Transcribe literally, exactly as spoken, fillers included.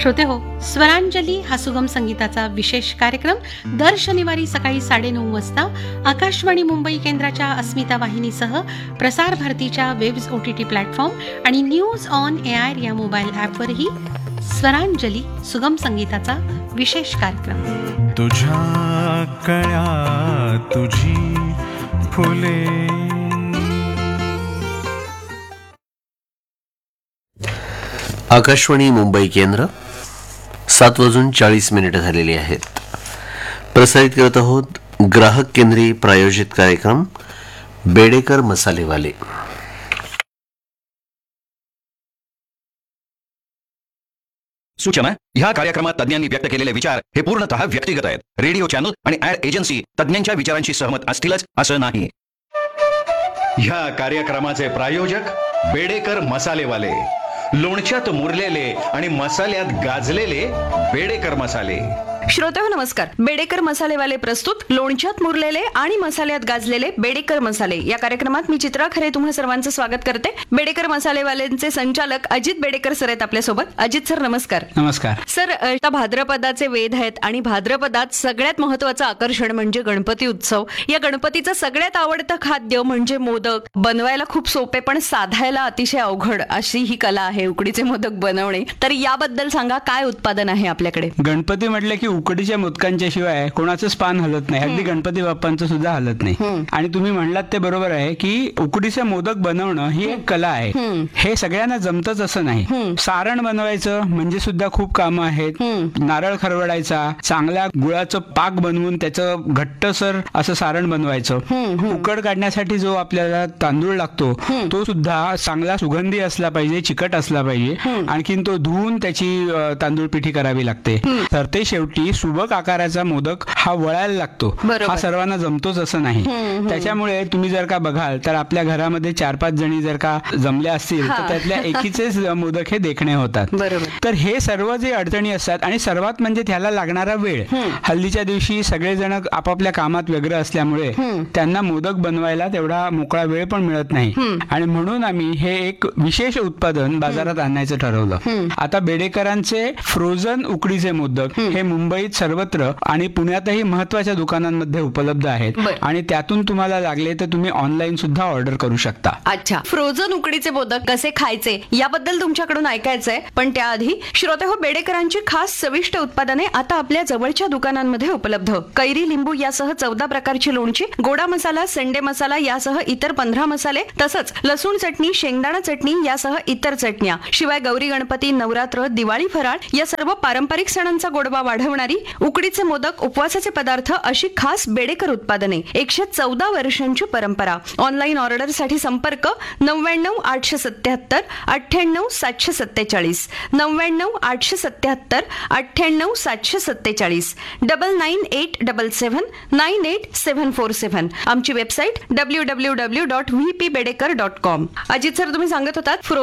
श्रोते हो, स्वरांजली हा सुगम संगीताचा विशेष कार्यक्रम दर शनिवारी सकाळी साडेनऊ वाजता आकाशवाणी मुंबई केंद्राच्या अस्मिता वाहिनीसह प्रसार भारतीच्या वेब्स ओटीटी प्लॅटफॉर्म आणि न्यूज ऑन एआर या मोबाईल ॲपवरही स्वरांजली सुगम संगीताचा विशेष कार्यक्रम. तुझ्या कळ्या तुझी फुले. आकाशवाणी मुंबई केंद्र सात वाजून चाळीस मिनिटं झालेली आहेत. प्रसारित करत आहोत ग्राहक केंद्री प्रायोजित कार्यक्रम बेडेकर मसालेवाले. सूचना: ह्या कार्यक्रमात तज्ञांनी व्यक्त केलेले विचार हे पूर्णतः व्यक्तिगत आहेत. रेडिओ चॅनल आणि ऍड एजन्सी तज्ञांच्या विचारांशी सहमत असतीलच असं नाही. ह्या कार्यक्रमाचे प्रायोजक बेडेकर मसालेवाले, लोणच्यात मुरलेले आणि मसाल्यात गाजलेले बेडेकर मसाले. श्रोते हो नमस्कार. बेडेकर मसालेवाले प्रस्तुत लोणच्यात मुरलेले आणि मसाल्यात गाजलेले बेडेकर मसाले या कार्यक्रमात मी चित्रा खरे तुम्हा सर्वांचं स्वागत करते. बेडेकर मसालेवाल्यांचे संचालक अजित बेडेकर सर आहेत आपल्यासोबत. अजित सर नमस्कार. नमस्कार सर. आता भाद्रपदाचे वेध आहेत आणि भाद्रपदात सगळ्यात महत्वाचं आकर्षण म्हणजे गणपती उत्सव. या गणपतीचं सगळ्यात आवडतं खाद्य म्हणजे मोदक. बनवायला खूप सोपे पण साधायला अतिशय अवघड अशी ही कला आहे उकडीचे मोदक बनवणे. तर याबद्दल सांगा, काय उत्पादन आहे आपल्याकडे? गणपती म्हटले की उकडीच्या मोदकांच्या शिवाय कोणाचंच पान हलत नाही, अगदी गणपती बाप्पांचं सुद्धा हलत नाही. आणि तुम्ही म्हणलात ते बरोबर आहे की उकडीचे मोदक बनवणं ही एक कला आहे. हे सगळ्यांना जमतच असं नाही. सारण बनवायचं म्हणजे सुद्धा खूप कामं आहेत. नारळ खरवडायचा, चांगल्या गुळाचं पाक बनवून त्याचं घट्टसर असं सारण बनवायचं. उकड काढण्यासाठी जो आपल्याला तांदूळ लागतो तो सुद्धा चांगला सुगंधी असला पाहिजे, चिकट असला पाहिजे. आणखीन तो धुवून त्याची तांदूळ पिठी करावी लागते. तर ते शेवटी सुबक आकाराचा मोदक हा वळायला लागतो. हा सर्वांना जमतोच असं नाही. त्याच्यामुळे तुम्ही जर का बघाल तर आपल्या घरामध्ये चार पाच जणी जर का जमल्या असतील तर त्यातल्या एकीचेच मोदक हे देखणे होतात. तर हे सर्व जे अडचणी असतात आणि सर्वात म्हणजे त्याला लागणारा वेळ. हल्लीच्या दिवशी सगळेजण आपापल्या कामात व्यग्र असल्यामुळे त्यांना मोदक बनवायला तेवढा मोकळा वेळ पण मिळत नाही. आणि म्हणून आम्ही हे एक विशेष उत्पादन बाजारात आणायचं ठरवलं. आता बेडेकरांचे फ्रोझन उकडीचे मोदक हे मुंबईत सर्वत्र आणि पुण्यातही महत्वाच्या दुकानांमध्ये उपलब्ध आहेत. आणि त्यातून तुम्हाला लागले तर तुम्ही ऑनलाईन सुद्धा ऑर्डर करू शकता. अच्छा, फ्रोझन उकडीचे मोदक कसे खायचे याबद्दल तुमच्याकडून ऐकायचंय. पण त्याआधी श्रोते हो, बेडेकरांची खास चविष्ट उत्पादने आता आपल्या जवळच्या दुकानांमध्ये उपलब्ध. कैरी लिंबू यासह चौदा प्रकारची लोणची, गोडा मसाला, सेंडे मसाला यासह इतर पंधरा मसाले, तसंच लसूण चटणी, शेंगदाणा चटणी यासह इतर चटण्या. शिवाय गौरी गणपती, नवरात्र, दिवाळी फराळ या सर्व पारंपरिक सणांचा गोडवा वाढवणारी उकडीचे मोदक, उपवासाचे पदार्थ अशी खास बेडेकर उत्पादने. एकशे चौदा वर्षांची परंपरा. ऑनलाईन ऑर्डरसाठी संपर्क नव्याण्णव आठशे सत्याहत्तर अठ्ठ्याण्णव सातशे सत्तेचाळीस, नव्याण्णव आठशे सत्याहत्तर अठ्ठ्याण्णव सातशे सत्तेचाळीस, double nine eight double seven nine eight seven four seven. आमची website W W W dot V P Bedekar dot com. Ajit sir, तुम्ही सांगत होतात